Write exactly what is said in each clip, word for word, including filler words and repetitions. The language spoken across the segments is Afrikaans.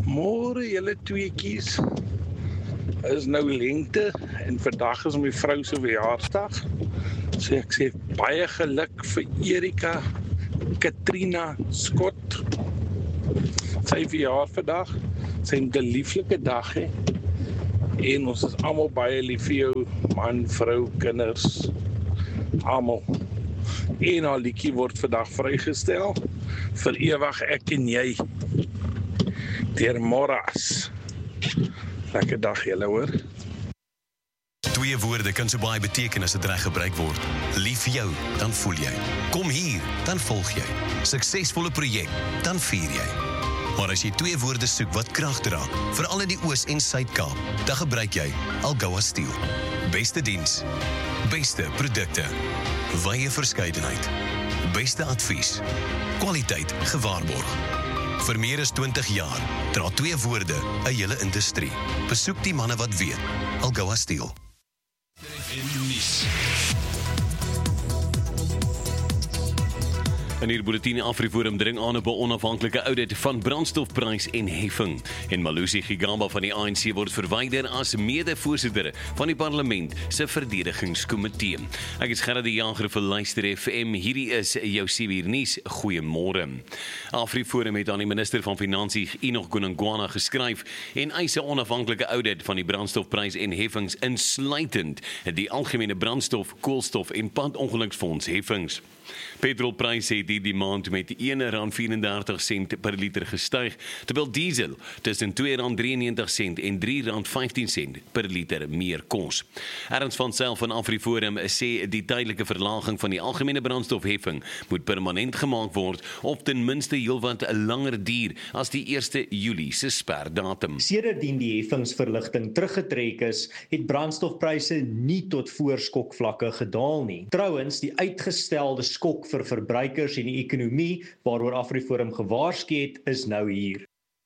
Môre julle tweeetjies, is nou lente en vandag is my vrou se verjaarsdag. So ek sê baie geluk vir Erika Katrina Scott. Sy verjaar vandag, sy 'n lieflike dag hè. En ons is almal baie lief vir jou, man, vrou, kinders, almal. En haar liedjie word vandag vrygestel vir ewig ek en jy. Deur Moras. Lekker dag julle hoor. Twee woorde kan so baie beteken as dit reg gebruik word. Lief vir jou, dan voel jy. Kom hier, dan volg jy. Suksesvolle projek, dan vier jy. Maar as jy twee woorde soek wat krag dra, veral in die Oos- en Suid-Kaap, dan gebruik jy Algoa Steel. Beste diens, beste produkte, wye verskeidenheid, beste advies, kwaliteit gewaarborg. Vir meer as twintig jaar dra twee woorde 'n hele industrie. Besoek die manne wat weet. Algoa Steel. In hier bulletin Afriforum dring aan op 'n onafhanklike audit van brandstofprys en heffing. En Malusi Gigamba van die A N C word verwyder as mede-voorsitter van die parlement se verdedigingskomitee. Ek is Gerard die Jager vir Luister F M. Hierdie is jou C B R nuus. Goeiemôre. Afriforum het aan die minister van Finansie Enoch Godongwana geskryf en eis 'n onafhanklike audit van die brandstofprys en heffings insluitend die algemene brandstof, koolstof en padongeluksfonds heffings. Petrolpryse het hierdie maand met een rand vyf-en-dertig sent per liter gestyg, terwyl diesel tussen twee rand drieënnegentig sent en drie rand vyftien sent per liter meer kos. Ernst van Zyl van Afriforum sê die tydelike verlaging van die algemene brandstofheffing moet permanent gemaak word of ten minste heelwat langer duur as die eerste Julie se sperdatum. Sedertdien die heffingsverligting teruggetrek is, het brandstofpryse nie tot voorskokvlakke gedaal nie. Trouwens, die uitgestelde skok vir verbruikers en die ekonomie waaroor Afriforum gewaarsku het, is nou hier.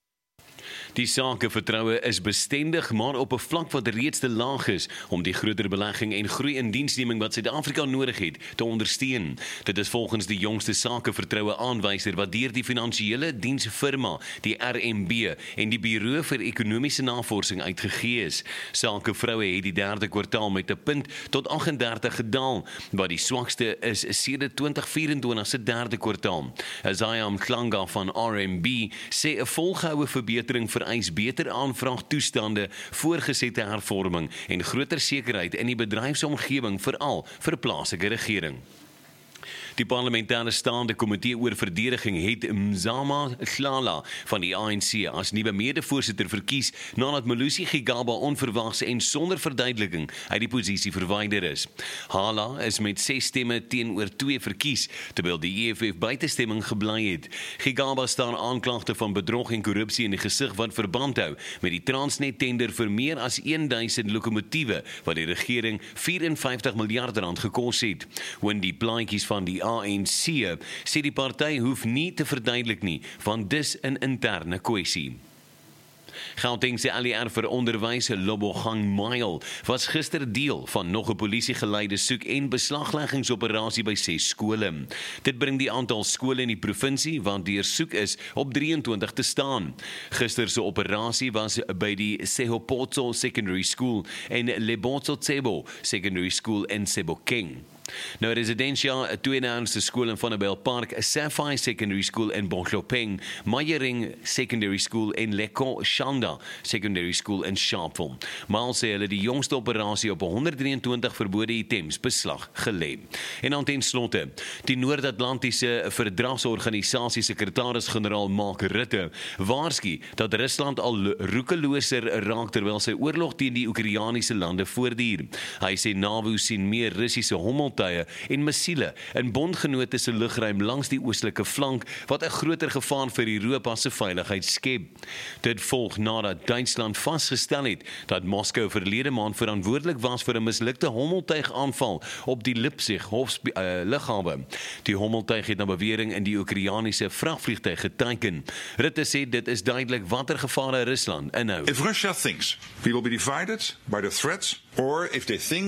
Die sakevertroue is bestendig, maar op 'n vlak wat reeds te laag is om die groter belegging en groei in diensneming wat Suid-Afrika nodig het te ondersteun. Dit is volgens die jongste sakevertroue aanwyser wat deur die finansiële diensfirma, die R M B en die Buro vir Ekonomiese Navorsing uitgegee is. Sakevroue het die derde kwartaal met 'n punt tot agt en dertig gedaal, wat die swakste is sedert twintig vyf-en-twintig se derde kwartaal. Isaiah Mhlanga van R M B sê 'n volgehoue verbetering vir eis beter aanvraagtoestande, voorgesette hervorming en groter sekerheid in die bedryfsomgewing veral vir plaaslike regering. Die parlementêre staande komitee oor verdediging het Mzama Hlala van die A N C as nuwe mede-voorsitter verkies nadat Malusi Gigamba onverwags en sonder verduideliking uit die posisie verwyder is. Hlala is met ses stemme teenoor twee verkies, terwyl die E F F buitestemming gebly het. Gigamba staan aanklagte van bedrog en korrupsie in die gesig wat verband hou met die Transnet tender vir meer as duisend lokomotiewe wat die regering vyf en vyftig miljard rand gekos het. Wendy Plaatjies van die A N C sê die party hoef nie te verduidelik nie, want dis 'n interne kwessie. Gauteng se L E R vir onderwys Lobogang Mile was gister deel van nog 'n polisiegeleide soek- en beslagleggingsoperasie by ses skole. Dit bring die aantal skole in die provinsie wat deursoek is op drieëntwintig te staan. Gister se operasie was by die Sehopotso Secondary School en Lebotso Tsebo Secondary School in Sebokeng. Nou Residentia, 'n tweedehandse skool in Vanderbijl Park, Sapphire Secondary School in Bonklopeng, Meyering Secondary School in Lekko Shanda Secondary School in Sharpeville. Maar sê hulle die jongste operasie op honderddrieëntwintig verbode items beslag gelê. En dan ten slotte, die Noord-Atlantiese Verdragsorganisasie sekretaris-generaal Mark Rutte waarsku dat Rusland al roekeloser raak terwyl sy oorlog teen die Oekraïense lande voortduur. Hy sê NAVO sien meer Russiese hommeltuie en missiele in bondgenote se lugruim langs die oostelike flank wat 'n groter gevaar vir Europa se veiligheid skep. Dit volg nadat Duitsland vasgestel het dat Moskou verlede maand verantwoordelik was vir 'n mislukte hommeltuigaanval op die Leipzig uh, lughawe. Die hommeltuig het na bewering in die Oekraïense vragvliegtuig geteiken. Rutte sê dit is duidelik watter gevare Rusland inhou. If Russia thinks we will be divided by the threats, or if they think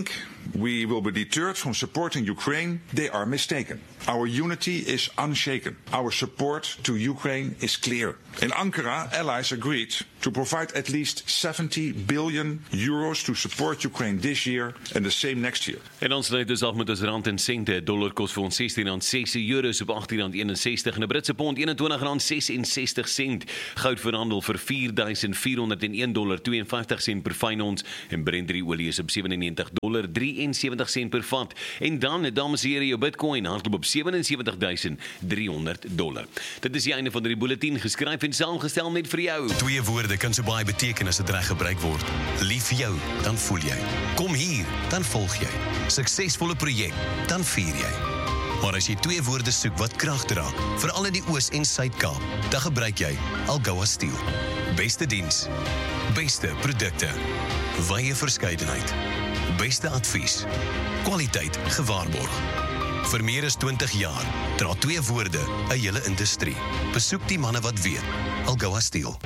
we will be deterred from supporting Ukraine, they are mistaken. Our unity is unshaken. Our support to Ukraine is clear. In Ankara, allies agreed to provide at least seventy billion euros to support Ukraine this year and the same next year. En ons sluit dus af met ons rand en sente. Dollar kos vir ons sestien rand ses, euros op agttien rand eenensestig en 'n Britse pond eenentwintig rand sesensestig sent. Goud verhandel vir vier duisend vier honderd een dollar twee en vyftig sent per fyn ons en Brent olie is op sewennegentig dollar drie en sewentig sent per vat. En dan, dames en here, jou Bitcoin hardloop op sewensewentig duisend drie honderd dollar. Dit is die einde van die bulletin, geskryf en saamgestel net vir jou. Twee woorde kan so baie beteken as dit reg gebruik word. Lief vir jou, dan voel jy. Kom hier, dan volg jy. Suksesvolle projek, dan vier jy. Maar as jy twee woorde soek wat krag dra, veral in die Oos- en Suid-Kaap, dan gebruik jy Algoa Steel. Beste diens, beste produkte, wye verskeidenheid, beste advies, kwaliteit gewaarborg. Vir meer as twintig jaar dra twee woorde 'n hele industrie. Besoek die manne wat weet. Algoa Steel.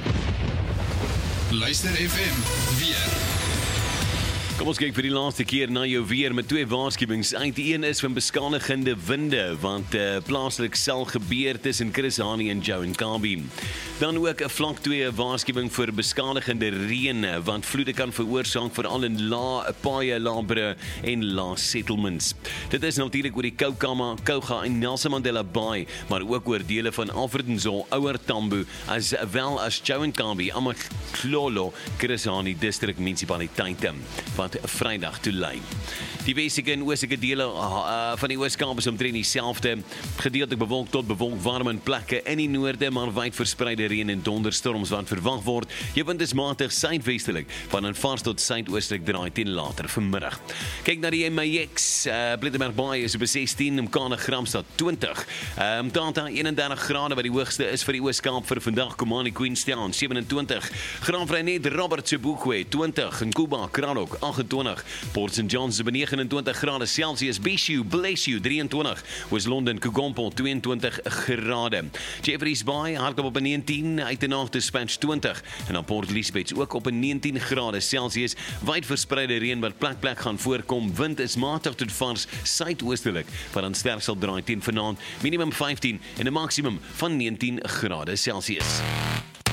Luister F M weer. Kom ons kyk vir die laaste keer na jou weer met twee waarskuwings. Uit een is van beskadigende winde, want uh, plaaslik sal gebeur tussen Chris Hani en Joe en Kabi. Dan ook 'n vlak twee waarskuwing vir beskadigende reën, want vloede kan veroorsaak veral in lae paaie, labre en lae settlements. Dit is natuurlik oor die Koukama, Kouga en Nelson Mandela Bay, maar ook oor dele van Alfred Nzo, Ouer Tambo, as wel as Joe en Kabi, Amaklolo, Chris Hani distrik munisipaliteite. Vrydag toe lei. Die westelike en oostelike dele uh, van die Oos-Kaap is omtrent dieselfde. Gedeeltelik bewolk tot bewolk warm in plekke in die noorde, maar wyd verspreide reën en donderstorms wat verwag word. Jou wind is matig suidwestelik, van in vars tot suidoostelik draai teen later vanmiddag. Kyk na die M A X, uh, Plettenberg Baai is op sestien, Mkana Gramstad twintig, uh, Mtata eenendertig grade wat die hoogste is vir die Oos-Kaap vir vandag. Komani Queenstown sewenentwintig, Graafrenet Robert Sebokwe twintig, en Kuba Kranok agentwintig, Port Saint John's op negenentwintig grade Celsius, Bishu, bless you drieëntwintig, West London Kugompo tweeëntwintig grade, Jeffreys Bay hardloop op negentien, Uitenaag Dispatch twintig en dan Port Elizabeth ook op negentien grade Celsius, wyd verspreide reën wat plek plek gaan voorkom, wind is matig tot vars suidoostelik wat dan sterk sal draai teen vanaand, minimum vyftien en 'n maksimum van negentien grade Celsius.